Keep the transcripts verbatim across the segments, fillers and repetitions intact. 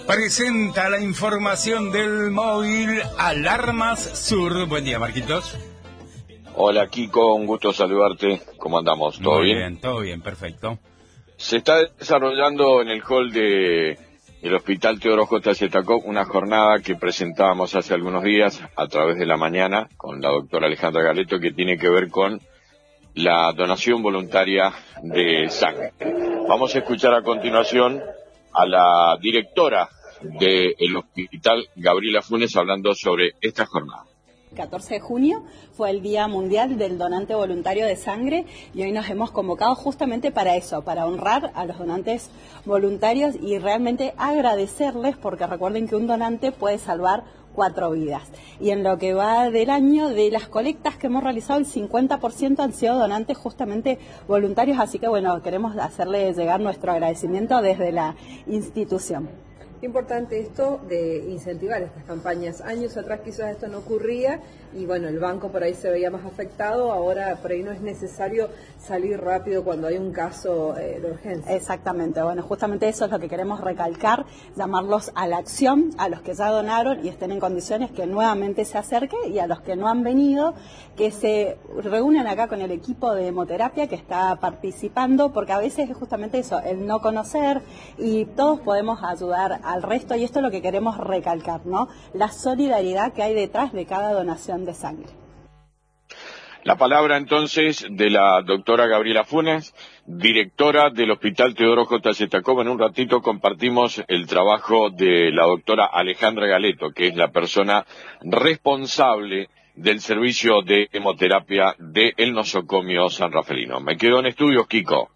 presenta la información del móvil Alarmas Sur. Buen día, Marquitos. Hola, Kiko, un gusto saludarte. ¿Cómo andamos? ¿Todo Muy bien? bien, todo bien, perfecto. Se está desarrollando en el hall de el Hospital Teodoro J. Zetacó una jornada que presentábamos hace algunos días a través de la mañana con la doctora Alejandra Galeto, que tiene que ver con la donación voluntaria de sangre. Vamos a escuchar a continuación a la directora del Hospital, Gabriela Funes, hablando sobre esta jornada. catorce de junio fue el Día Mundial del Donante Voluntario de Sangre y hoy nos hemos convocado justamente para eso, para honrar a los donantes voluntarios y realmente agradecerles, porque recuerden que un donante puede salvar cuatro vidas. Y en lo que va del año, de las colectas que hemos realizado, el cincuenta por ciento han sido donantes justamente voluntarios, así que bueno, queremos hacerle llegar nuestro agradecimiento desde la institución. Qué importante esto de incentivar estas campañas. Años atrás quizás esto no ocurría y bueno, el banco por ahí se veía más afectado, ahora por ahí no es necesario salir rápido cuando hay un caso eh, de urgencia. Exactamente, bueno, justamente eso es lo que queremos recalcar, llamarlos a la acción, a los que ya donaron y estén en condiciones que nuevamente se acerquen, y a los que no han venido, que se reúnan acá con el equipo de hemoterapia que está participando, porque a veces es justamente eso, el no conocer, y todos podemos ayudar al resto, y esto es lo que queremos recalcar, ¿no? La solidaridad que hay detrás de cada donación de sangre. La palabra entonces de la doctora Gabriela Funes, directora del Hospital Teodoro J. Zetacó. En un ratito compartimos el trabajo de la doctora Alejandra Galeto, que es la persona responsable del servicio de hemoterapia de El Nosocomio San Rafaelino. Me quedo en estudios, Kiko.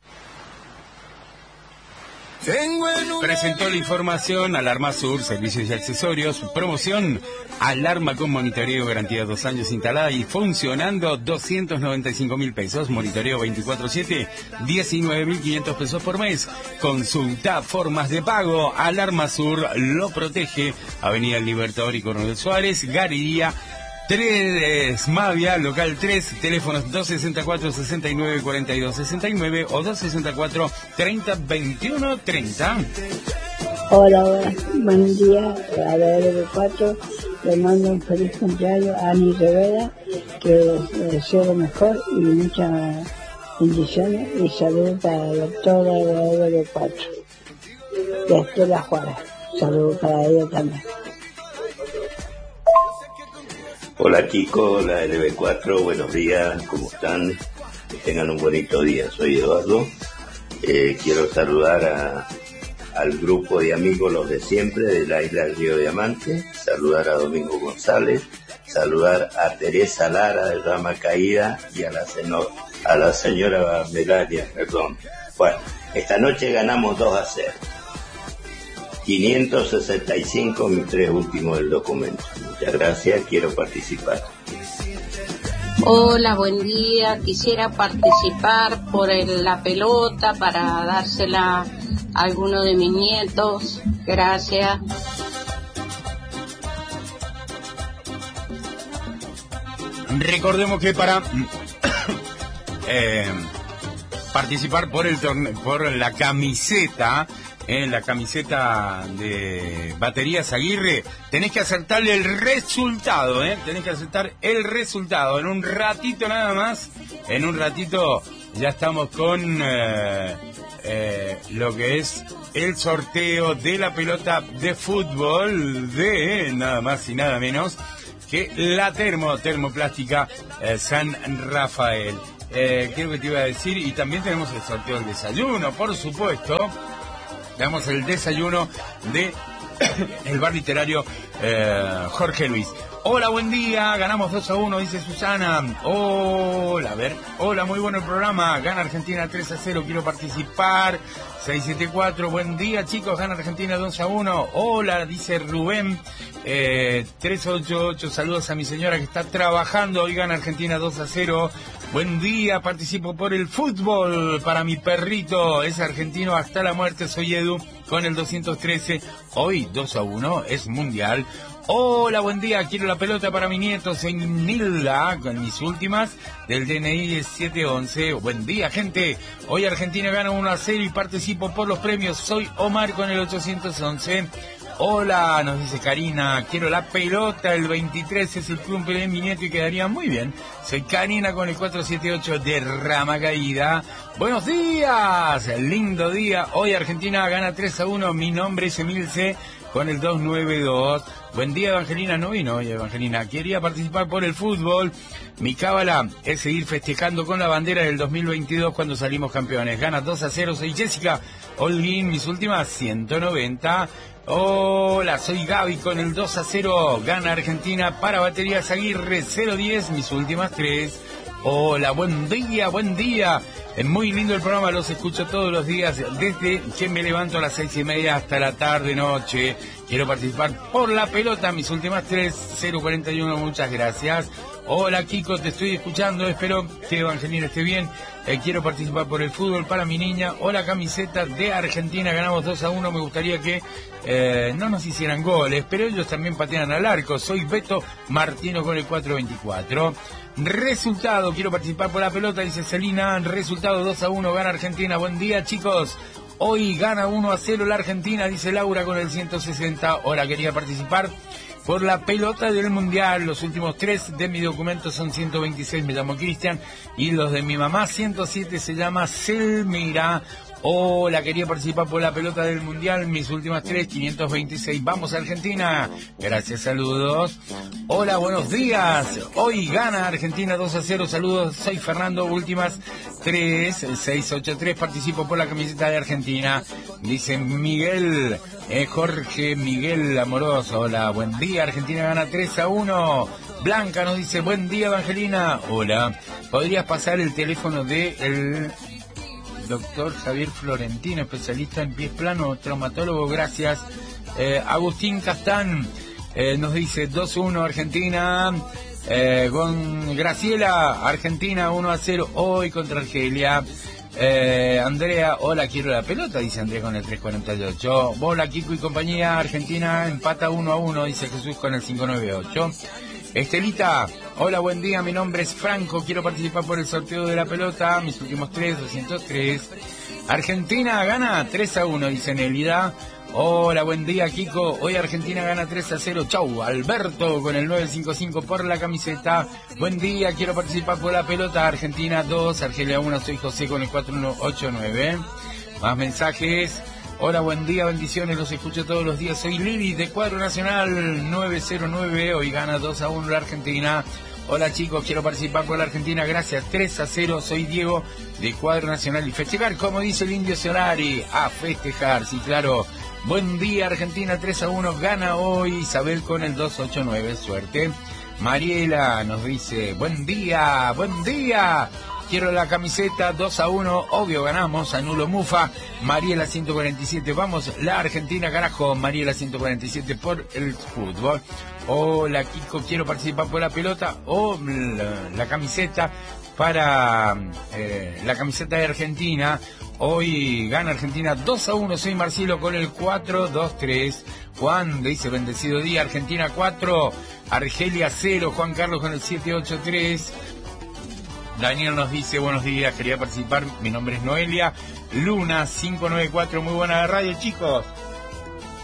Presentó la información Alarma Sur, servicios y accesorios, promoción, alarma con monitoreo, garantía dos años instalada y funcionando, doscientos noventa y cinco mil pesos, monitoreo veinticuatro siete, diecinueve mil quinientos pesos por mes. Consulta formas de pago, Alarma Sur lo protege, Avenida El Libertador y Coronel Suárez, Galería tres, Mavia, local tres, teléfonos dos sesenta y cuatro, sesenta y nueve, cuarenta y dos sesenta y nueve o dos sesenta y cuatro, treinta, veintiuno, treinta. Hola, hola, buen día, a la R cuatro, le mando un feliz cumpleaños a Ani Rivera, que le deseo lo mejor y muchas bendiciones, y saludos para la doctora de la R cuatro, de Estela Juárez, saludos para ella también. Hola chicos, la L B cuatro, buenos días, ¿cómo están? Que tengan un bonito día, soy Eduardo. Eh, quiero saludar a, al grupo de amigos, los de siempre, de la isla del Río Diamante, saludar a Domingo González, saludar a Teresa Lara de Rama Caída y a la, seno, a la señora Melania, perdón. Bueno, esta noche ganamos dos a cero. quinientos sesenta y cinco, mis tres últimos del documento. Muchas gracias, quiero participar. Hola, buen día. Quisiera participar por el, la pelota para dársela a alguno de mis nietos. Gracias. Recordemos que para eh, participar por el torneo, por la camiseta, en la camiseta de Baterías Aguirre, tenés que acertarle el resultado, ¿eh? Tenés que acertar el resultado. En un ratito nada más, en un ratito ya estamos con eh, eh, lo que es el sorteo de la pelota de fútbol de eh, nada más y nada menos que la termo, termoplástica eh, San Rafael. Eh, creo que te iba a decir, y también tenemos el sorteo del desayuno, por supuesto. Tenemos el desayuno de el bar literario eh, Jorge Luis. Hola, buen día, ganamos dos a uno, dice Susana. Hola, a ver, hola, muy bueno el programa, gana Argentina tres a cero, quiero participar. seiscientos setenta y cuatro, buen día chicos, gana Argentina dos a uno. Hola, dice Rubén. eh, trescientos ochenta y ocho, saludos a mi señora que está trabajando, hoy gana Argentina dos a cero. Buen día, participo por el fútbol para mi perrito, es argentino hasta la muerte, soy Edu. con el doscientos trece. Hoy dos a uno es mundial. Hola, buen día, quiero la pelota para mi nieto, soy Nilda, con mis últimas del D N I siete once. Buen día, gente. Hoy Argentina gana uno a cero y participo por los premios. Soy Omar con el ochocientos once. Hola, nos dice Karina, quiero la pelota, el veintitrés es el cumple de mi nieto y quedaría muy bien. Soy Karina con el cuatrocientos setenta y ocho de Rama Caída. Buenos días, lindo día. Hoy Argentina gana tres a uno, mi nombre es Emilce con el doscientos noventa y dos. Buen día, Evangelina. No vino hoy, Evangelina. Quería participar por el fútbol. Mi cábala es seguir festejando con la bandera del dos mil veintidós cuando salimos campeones. Gana dos a cero. Soy Jessica Holguín, mis últimas ciento noventa. Hola, soy Gaby con el dos a cero. Gana Argentina para Baterías Aguirre cero diez, mis últimas tres. Hola, buen día, buen día. Es muy lindo el programa, los escucho todos los días, desde que me levanto a las seis y media hasta la tarde, noche. Quiero participar por la pelota, mis últimas tres, cero cuarenta y uno, muchas gracias. Hola, Kiko, te estoy escuchando, espero que Evangelina esté bien. Eh, quiero participar por el fútbol para mi niña. Hola, camiseta de Argentina, ganamos dos a uno. Me gustaría que eh, no nos hicieran goles, pero ellos también patean al arco. Soy Beto Martino con el cuatrocientos veinticuatro. Resultado, quiero participar por la pelota, dice Celina. Resultado dos a uno, gana Argentina. Buen día, chicos. Hoy gana uno a cero la Argentina, dice Laura con el ciento sesenta. Hola, quería participar por la pelota del mundial. Los últimos tres de mi documento son ciento veintiséis, me llamo Cristian, y los de mi mamá ciento siete se llama Selmira. Hola, quería participar por la pelota del mundial, mis últimas tres, quinientos veintiséis. Vamos, Argentina. Gracias, saludos. Hola, buenos días. Hoy gana Argentina dos a cero. Saludos, soy Fernando, últimas tres, seiscientos ochenta y tres. Participo por la camiseta de Argentina. Dice Miguel, eh, Jorge Miguel Amoroso. Hola, buen día. Argentina gana tres a uno. Blanca nos dice, buen día, Evangelina. Hola, ¿podrías pasar el teléfono de el doctor Javier Florentino, especialista en pies planos, traumatólogo? Gracias. Eh, Agustín Castán eh, nos dice dos a uno Argentina. Eh, con Graciela, Argentina uno a cero hoy contra Argelia. Eh, Andrea, hola, quiero la pelota, dice Andrea con el trescientos cuarenta y ocho. Hola, Kiko y compañía, Argentina empata uno a uno, dice Jesús con el quinientos noventa y ocho. Estelita, hola, buen día, mi nombre es Franco, quiero participar por el sorteo de la pelota, mis últimos tres, doscientos tres. Argentina gana tres a uno, dice Nelida. Hola, buen día, Kiko, hoy Argentina gana tres a cero, chau. Alberto con el novecientos cincuenta y cinco por la camiseta. Buen día, quiero participar por la pelota, Argentina dos, Argelia uno, soy José con el cuatro uno ocho nueve. Más mensajes. Hola, buen día, bendiciones, los escucho todos los días. Soy Lili de Cuadro Nacional nueve cero nueve, hoy gana dos a uno la Argentina. Hola, chicos, quiero participar por la Argentina, gracias, tres a cero, soy Diego de Cuadro Nacional. Y festejar, como dice el Indio Solari, a festejar, sí, claro. Buen día, Argentina, tres a uno, gana hoy Isabel con el doscientos ochenta y nueve, suerte. Mariela nos dice, buen día, buen día. Quiero la camiseta, dos a uno, obvio ganamos, anulo Mufa, Mariela ciento cuarenta y siete, vamos, la Argentina, carajo, Mariela ciento cuarenta y siete por el fútbol. Hola, Kiko, quiero participar por la pelota, o la, la camiseta para eh, la camiseta de Argentina. Hoy gana Argentina dos a uno, soy Marcelo con el cuatro dos tres. Juan dice, bendecido día, Argentina cuatro, Argelia cero, Juan Carlos con el siete ocho tres. Daniel nos dice, buenos días, quería participar, mi nombre es Noelia Luna, cinco nueve cuatro, muy buena radio, chicos.